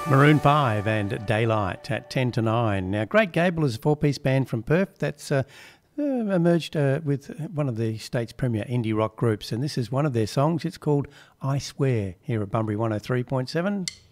Maroon 5 and Daylight at 10 to 9. Now, Great Gable is a four-piece band from Perth that's emerged with one of the state's premier indie rock groups, and this is one of their songs. It's called I Swear, here at Bunbury 103.7.